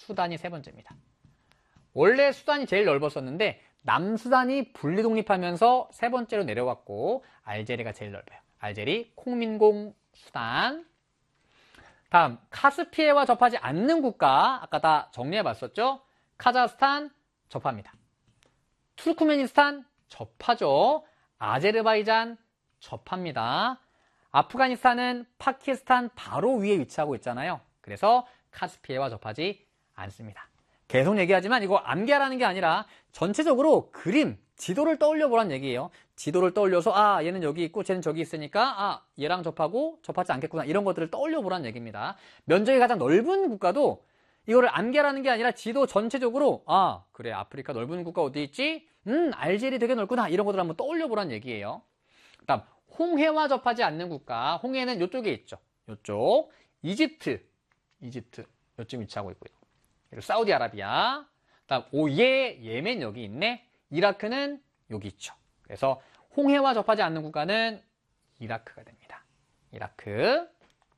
수단이 세 번째입니다. 원래 수단이 제일 넓었었는데 남수단이 분리 독립하면서 세 번째로 내려왔고 알제리가 제일 넓어요. 알제리, 콩민공, 수단. 다음 카스피해와 접하지 않는 국가 아까 다 정리해 봤었죠? 카자흐스탄 접합니다. 투르크메니스탄 접하죠. 아제르바이잔 접합니다. 아프가니스탄은 파키스탄 바로 위에 위치하고 있잖아요. 그래서 카스피해와 접하지 않습니다. 계속 얘기하지만 이거 암기하라는 게 아니라 전체적으로 그림, 지도를 떠올려 보란 얘기예요. 지도를 떠올려서 아 얘는 여기 있고 쟤는 저기 있으니까 아 얘랑 접하고 접하지 않겠구나 이런 것들을 떠올려 보란 얘기입니다. 면적이 가장 넓은 국가도 이거를 암기하라는 게 아니라 지도 전체적으로 아 그래 아프리카 넓은 국가 어디 있지? 알제리 되게 넓구나 이런 것들을 한번 떠올려 보란 얘기예요. 다음 홍해와 접하지 않는 국가 홍해는 이쪽에 있죠. 이쪽 이집트 요쯤 위치하고 있고요. 그리고 사우디아라비아 다음 오예 예멘 여기 있네. 이라크는 여기 있죠. 그래서 홍해와 접하지 않는 국가는 이라크가 됩니다. 이라크.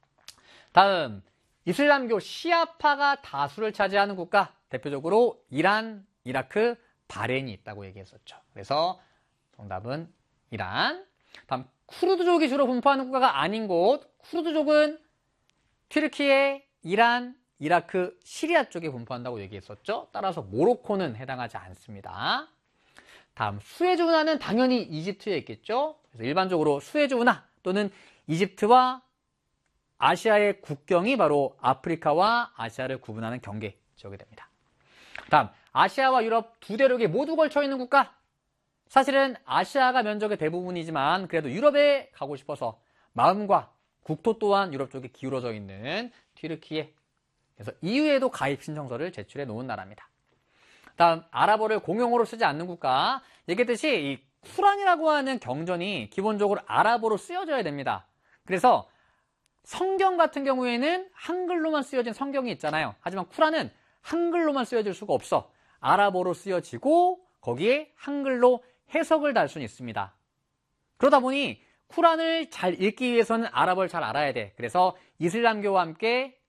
다음 이슬람교 시아파가 다수를 차지하는 국가 대표적으로 이란, 이라크, 바레인이 있다고 얘기했었죠. 그래서 정답은 이란. 다음 쿠르드족이 주로 분포하는 국가가 아닌 곳 쿠르드족은 튀르키예, 이란, 이라크, 시리아 쪽에 분포한다고 얘기했었죠. 따라서 모로코는 해당하지 않습니다. 다음 수에즈 운하는 당연히 이집트에 있겠죠. 그래서 일반적으로 수에즈 운하 또는 이집트와 아시아의 국경이 바로 아프리카와 아시아를 구분하는 경계 지역이 됩니다. 다음 아시아와 유럽 두 대륙이 모두 걸쳐 있는 국가. 사실은 아시아가 면적의 대부분이지만 그래도 유럽에 가고 싶어서 마음과 국토 또한 유럽 쪽에 기울어져 있는 튀르키예. 그래서 EU에도 가입 신청서를 제출해 놓은 나라입니다. 다음 아랍어를 공용어로 쓰지 않는 국가. 얘기했듯이 이 쿠란이라고 하는 경전이 기본적으로 아랍어로 쓰여져야 됩니다. 그래서 성경 같은 경우에는 한글로만 쓰여진 성경이 있잖아요. 하지만 쿠란은 한글로만 쓰여질 수가 없어. 아랍어로 쓰여지고 거기에 한글로 해석을 달 수는 있습니다. 그러다 보니 쿠란을 잘 읽기 위해서는 아랍어를 잘 알아야 돼. 그래서 이슬람교와 함께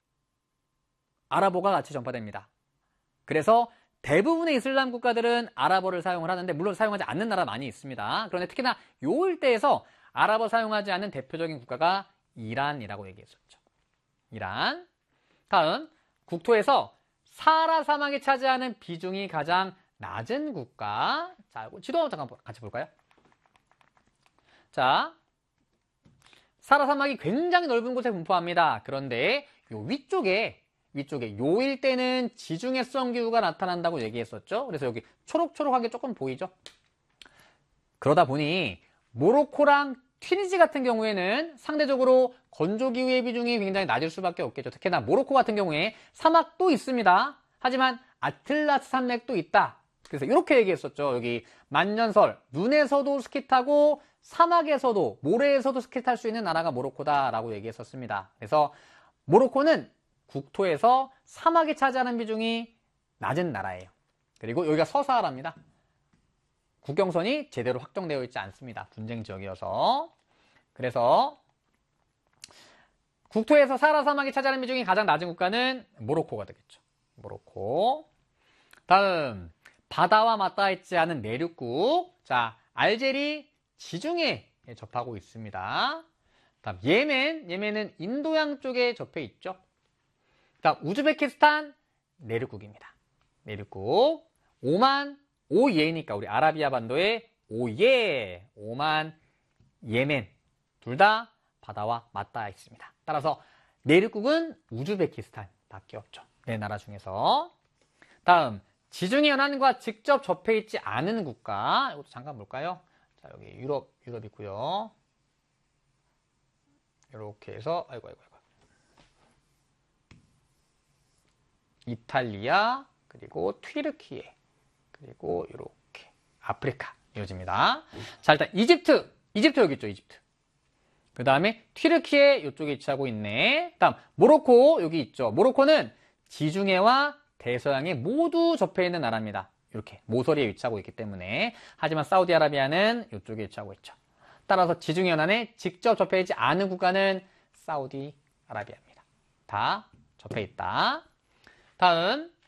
아랍어가 같이 전파됩니다. 그래서 대부분의 이슬람 국가들은 아랍어를 사용을 하는데 물론 사용하지 않는 나라 많이 있습니다. 그런데 특히나 요 일대에서 아랍어 사용하지 않는 대표적인 국가가 이란이라고 얘기했었죠. 이란. 다음 국토에서 사하라 사막이 차지하는 비중이 가장 낮은 국가. 자, 지도 잠깐 같이 볼까요? 자, 사하라 사막이 굉장히 넓은 곳에 분포합니다. 그런데 요 위쪽에 요 일대는 지중해성 기후가 나타난다고 얘기했었죠. 그래서 여기 초록초록한 게 조금 보이죠? 그러다 보니 모로코랑 튀니지 같은 경우에는 상대적으로 건조기후의 비중이 굉장히 낮을 수밖에 없겠죠. 특히나 모로코 같은 경우에 사막도 있습니다. 하지만 아틀라스 산맥도 있다. 그래서 이렇게 얘기했었죠. 여기 만년설, 눈에서도 스키 타고 사막에서도 모래에서도 스키 탈 수 있는 나라가 모로코다라고 얘기했었습니다. 그래서 모로코는 국토에서 사막이 차지하는 비중이 낮은 나라예요. 그리고 여기가 서사하라입니다. 국경선이 제대로 확정되어 있지 않습니다. 분쟁 지역이어서. 그래서 국토에서 사하라 사막이 차지하는 비중이 가장 낮은 국가는 모로코가 되겠죠. 모로코. 다음 바다와 맞닿아 있지 않은 내륙국. 자, 알제리 지중해에 접하고 있습니다. 다음 예멘은 인도양 쪽에 접해 있죠. 다음 우즈베키스탄 내륙국입니다. 내륙국. 오만 오예니까 우리 아라비아 반도의 오예, 오만, 예멘 둘 다 바다와 맞닿아 있습니다. 따라서 내륙국은 우즈베키스탄밖에 없죠. 네 나라 중에서. 다음 지중해 연안과 직접 접해 있지 않은 국가. 이것도 잠깐 볼까요? 자 여기 유럽 있고요. 이렇게 해서 아이고. 이탈리아 그리고 튀르키예. 그리고 이렇게 아프리카 이어집니다. 자 일단 이집트 여기 있죠. 이집트. 그 다음에 튀르키예 이쪽에 위치하고 있네. 다음 모로코 여기 있죠. 모로코는 지중해와 대서양에 모두 접해 있는 나라입니다. 이렇게 모서리에 위치하고 있기 때문에. 하지만 사우디아라비아는 이쪽에 위치하고 있죠. 따라서 지중해 연안에 직접 접해 있지 않은 국가는 사우디아라비아입니다. 다 접해 있다. 다음